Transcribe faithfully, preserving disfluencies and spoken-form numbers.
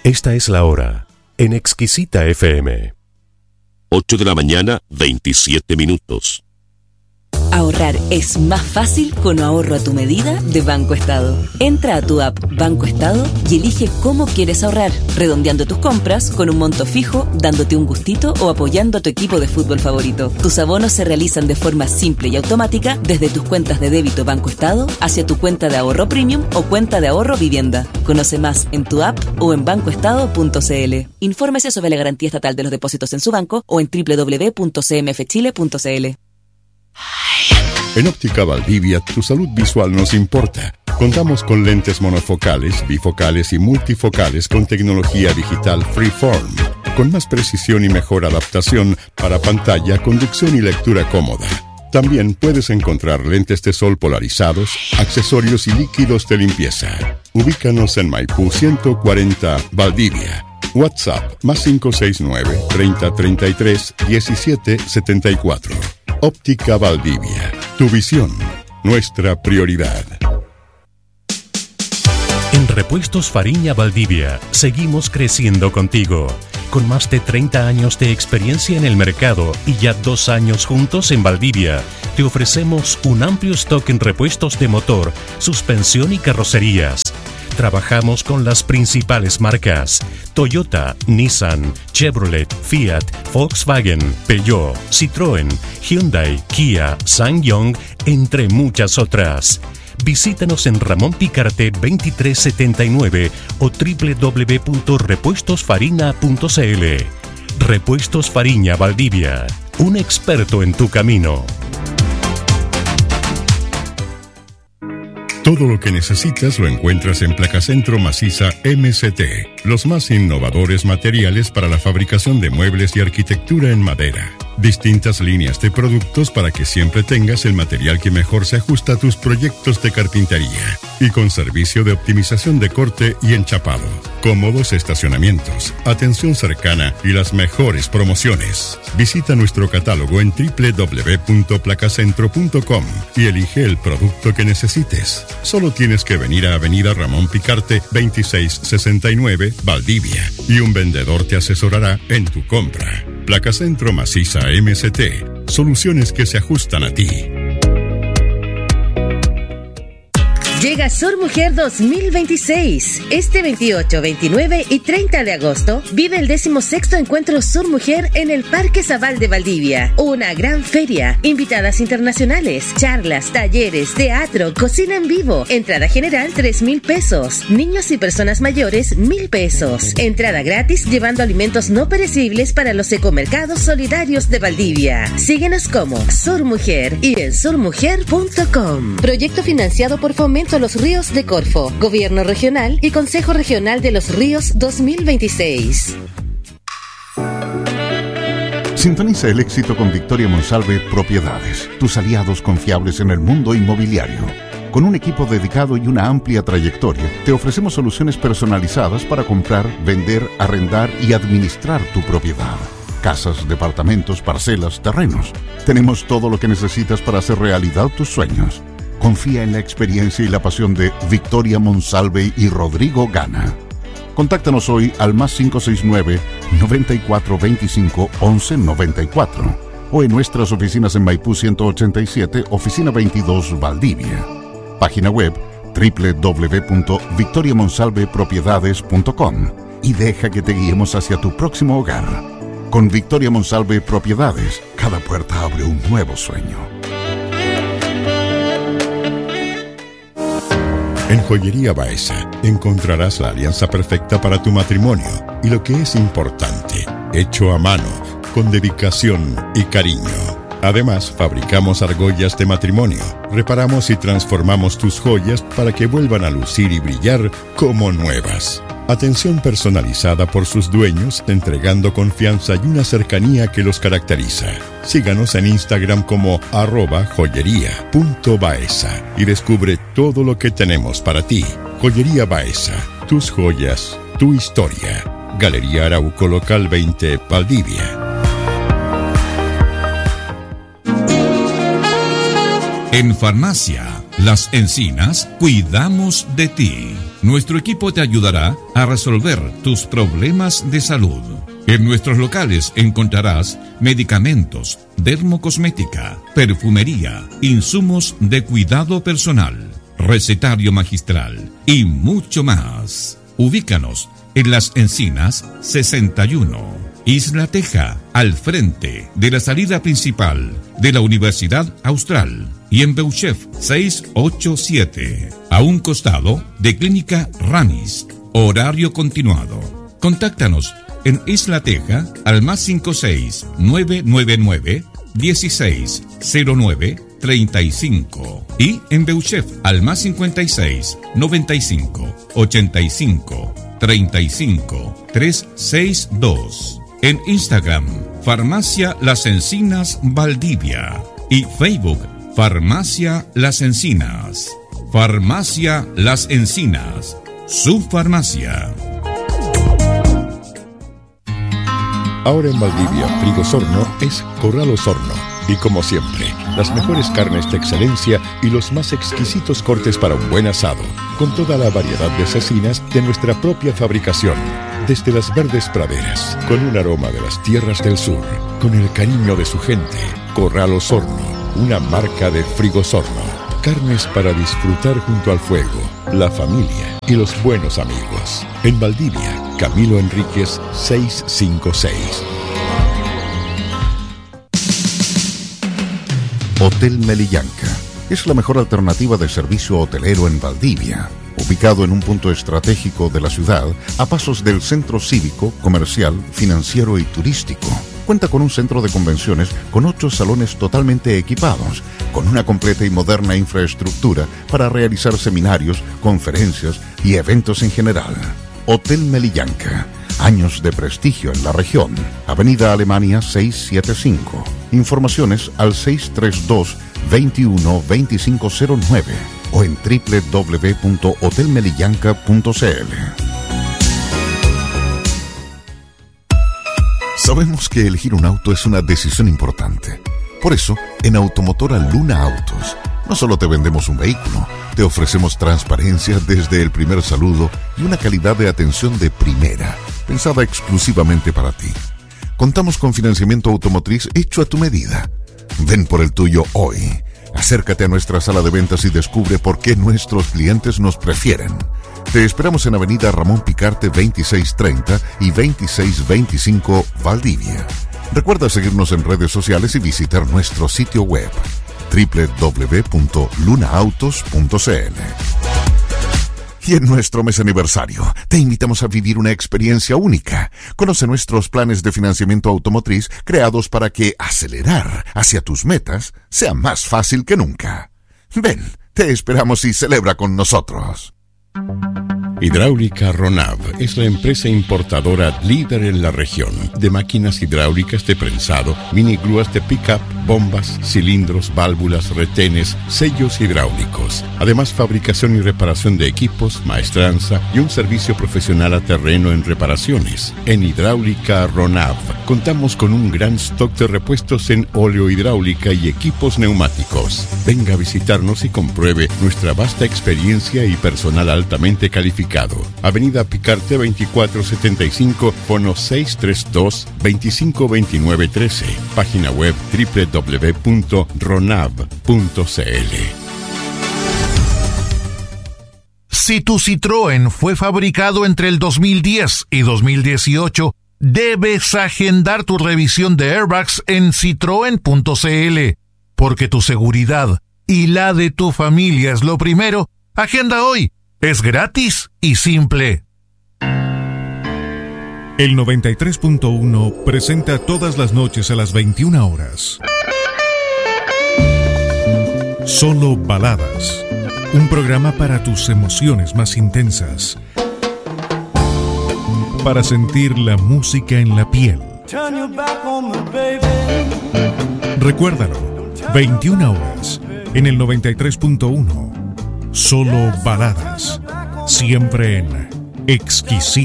Esta es la hora en Exquisita F M. ocho de la mañana, veintisiete minutos. Ahorrar es más fácil con ahorro a tu medida de Banco Estado. Entra a tu app Banco Estado y elige cómo quieres ahorrar, redondeando tus compras con un monto fijo, dándote un gustito o apoyando a tu equipo de fútbol favorito. Tus abonos se realizan de forma simple y automática desde tus cuentas de débito Banco Estado hacia tu cuenta de ahorro premium o cuenta de ahorro vivienda. Conoce más en tu app o en banco estado punto c l. Infórmese sobre la garantía estatal de los depósitos en su banco o en doble u doble u doble u punto c m f chile punto c l. En Óptica Valdivia, tu salud visual nos importa. Contamos con lentes monofocales, bifocales y multifocales con tecnología digital Freeform, con más precisión y mejor adaptación para pantalla, conducción y lectura cómoda. También puedes encontrar lentes de sol polarizados, accesorios y líquidos de limpieza. Ubícanos en Maipú ciento cuarenta, Valdivia. WhatsApp más cinco seis nueve, treinta, treinta y tres, diecisiete, setenta y cuatro. Óptica Valdivia. Tu visión, nuestra prioridad. En Repuestos Fariña Valdivia, seguimos creciendo contigo. Con más de treinta años de experiencia en el mercado y ya dos años juntos en Valdivia, te ofrecemos un amplio stock en repuestos de motor, suspensión y carrocerías. Trabajamos con las principales marcas: Toyota, Nissan, Chevrolet, Fiat, Volkswagen, Peugeot, Citroën, Hyundai, Kia, SsangYong, entre muchas otras. Visítanos en Ramón Picarte veintitrés setenta y nueve o doble u doble u doble u punto repuestos farina punto c l. Repuestos Fariña Valdivia, un experto en tu camino. Todo lo que necesitas lo encuentras en Placacentro Maciza M C T, los más innovadores materiales para la fabricación de muebles y arquitectura en madera. Distintas líneas de productos para que siempre tengas el material que mejor se ajusta a tus proyectos de carpintería. Y con servicio de optimización de corte y enchapado. Cómodos estacionamientos, atención cercana y las mejores promociones. Visita nuestro catálogo en doble u doble u doble u punto placacentro punto com y elige el producto que necesites. Solo tienes que venir a Avenida Ramón Picarte veintiséis sesenta y nueve, Valdivia, y un vendedor te asesorará en tu compra. Placacentro Maciza M C T. Soluciones que se ajustan a ti. Llega Sur Mujer dos mil veintiséis. Este veintiocho, veintinueve y treinta de agosto vive el decimosexto Encuentro Sur Mujer en el Parque Zabal de Valdivia. Una gran feria, invitadas internacionales, charlas, talleres, teatro, cocina en vivo. Entrada general tres mil pesos. Niños y personas mayores mil pesos. Entrada gratis llevando alimentos no perecibles para los ecomercados solidarios de Valdivia. Síguenos como Sur Mujer y en sur mujer punto com. Proyecto financiado por Fomento a los Ríos de Corfo, Gobierno Regional y Consejo Regional de los Ríos dos mil veintiséis. Sintoniza el éxito con Victoria Monsalve Propiedades, tus aliados confiables en el mundo inmobiliario. Con un equipo dedicado y una amplia trayectoria, te ofrecemos soluciones personalizadas para comprar, vender, arrendar y administrar tu propiedad. Casas, departamentos, parcelas, terrenos. Tenemos todo lo que necesitas para hacer realidad tus sueños. Confía en la experiencia y la pasión de Victoria Monsalve y Rodrigo Gana. Contáctanos hoy al más cinco seis nueve, noventa y cuatro veinticinco, once noventa y cuatro o en nuestras oficinas en Maipú ciento ochenta y siete, oficina veintidós, Valdivia. Página web doble u doble u doble u punto victoria monsalve propiedades punto com y deja que te guiemos hacia tu próximo hogar. Con Victoria Monsalve Propiedades, cada puerta abre un nuevo sueño. En Joyería Baeza encontrarás la alianza perfecta para tu matrimonio y lo que es importante, hecho a mano, con dedicación y cariño. Además, fabricamos argollas de matrimonio, reparamos y transformamos tus joyas para que vuelvan a lucir y brillar como nuevas. Atención personalizada por sus dueños, entregando confianza y una cercanía que los caracteriza. Síganos en Instagram como arroba joyería punto baeza y descubre todo lo que tenemos para ti. Joyería Baeza, tus joyas, tu historia. Galería Arauco Local veinte, Valdivia. En Farmacia Las Encinas, cuidamos de ti. Nuestro equipo te ayudará a resolver tus problemas de salud. En nuestros locales encontrarás medicamentos, dermocosmética, perfumería, insumos de cuidado personal, recetario magistral y mucho más. Ubícanos en Las Encinas sesenta y uno, Isla Teja, al frente de la salida principal de la Universidad Austral, y en Beuchef seiscientos ochenta y siete, a un costado de Clínica Ramis. Horario continuado. Contáctanos en Isla Teja al más cinco seis nueve nueve nueve dieciséis cero nueve treinta y cinco y en Beuchef al más cincuenta y seis noventa y cinco ochenta y cinco treinta y cinco trescientos sesenta y dos. En Instagram, Farmacia Las Encinas Valdivia, y Facebook, Farmacia Las Encinas. Farmacia Las Encinas, su farmacia. Ahora en Valdivia, Frigosorno es Corral Osorno. Y como siempre, las mejores carnes de excelencia y los más exquisitos cortes para un buen asado, con toda la variedad de cecinas de nuestra propia fabricación. Desde las verdes praderas, con un aroma de las tierras del sur, con el cariño de su gente. Corral Osorno, una marca de Frigosorno. Carnes para disfrutar junto al fuego, la familia y los buenos amigos. En Valdivia, Camilo Enríquez seiscientos cincuenta y seis. Hotel Melillanca es la mejor alternativa de servicio hotelero en Valdivia. Ubicado en un punto estratégico de la ciudad, a pasos del centro cívico, comercial, financiero y turístico. Cuenta con un centro de convenciones con ocho salones totalmente equipados, con una completa y moderna infraestructura para realizar seminarios, conferencias y eventos en general. Hotel Melillanca, años de prestigio en la región. Avenida Alemania seiscientos setenta y cinco. Informaciones al seis tres dos, veintiuno, veinticinco cero nueve o en doble u doble u doble u punto hotel melillanca punto c l. Sabemos que elegir un auto es una decisión importante. Por eso, en Automotora Luna Autos, no solo te vendemos un vehículo, te ofrecemos transparencia desde el primer saludo y una calidad de atención de primera, pensada exclusivamente para ti. Contamos con financiamiento automotriz hecho a tu medida. Ven por el tuyo hoy. Acércate a nuestra sala de ventas y descubre por qué nuestros clientes nos prefieren. Te esperamos en Avenida Ramón Picarte veintiséis treinta y veintiséis veinticinco, Valdivia. Recuerda seguirnos en redes sociales y visitar nuestro sitio web doble u doble u doble u punto luna autos punto c l. Y en nuestro mes aniversario, te invitamos a vivir una experiencia única. Conoce nuestros planes de financiamiento automotriz creados para que acelerar hacia tus metas sea más fácil que nunca. Ven, te esperamos y celebra con nosotros. Hidráulica Ronav es la empresa importadora líder en la región de máquinas hidráulicas de prensado, mini grúas de pick-up, bombas, cilindros, válvulas, retenes, sellos hidráulicos. Además, fabricación y reparación de equipos, maestranza y un servicio profesional a terreno en reparaciones. En Hidráulica Ronav contamos con un gran stock de repuestos en óleo hidráulica y equipos neumáticos. Venga a visitarnos y compruebe nuestra vasta experiencia y personal altamente calificado. Avenida Picarte veinticuatro setenta y cinco, fono seis tres dos, veinticinco veintinueve trece. Página web doble u doble u doble u punto ronav punto c l. Si tu Citroën fue fabricado entre el dos mil diez y dos mil dieciocho, debes agendar tu revisión de airbags en citroen punto c l. Porque tu seguridad y la de tu familia es lo primero, agenda hoy. Es gratis y simple. El noventa y tres punto uno presenta todas las noches a las veintiuna horas Solo Baladas, un programa para tus emociones más intensas, para sentir la música en la piel. Recuérdalo, veintiuna horas en el noventa y tres punto uno Solo Baladas, siempre en exquisito.